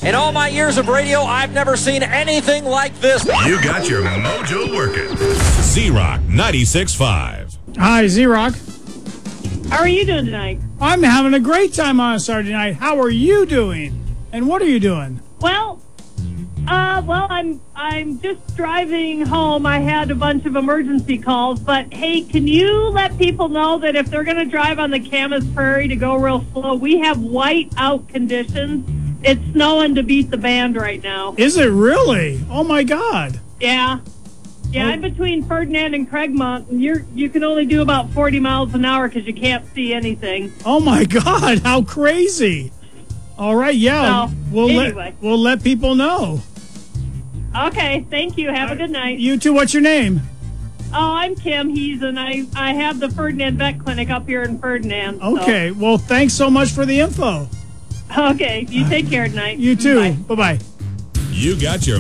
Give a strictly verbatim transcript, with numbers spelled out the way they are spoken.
In all my years of radio, I've never seen anything like this. You got your mojo working. Z-Rock ninety-six point five. Hi, Z-Rock. How are you doing tonight? I'm having a great time on a Saturday night. How are you doing? And what are you doing? Well, uh, well, I'm I'm just driving home. I had a bunch of emergency calls, but hey, can you let people know that if they're going to drive on the Camas Prairie to go real slow, we have white out conditions. It's snowing to beat the band right now. Is it really? Oh my God. Yeah. Yeah, I'm between Ferdinand and Craigmont, and you're you can only do about forty miles an hour because you can't see anything. Oh my God, how crazy! All right, yeah, So, we'll anyway. let we'll let people know. Okay, thank you. Have a good night. You too. What's your name? Oh, I'm Kim Hees, and I I have the Ferdinand Vet Clinic up here in Ferdinand. so- Okay, well, thanks so much for the info. Okay, you take care tonight. You too. Bye. Bye bye. You got your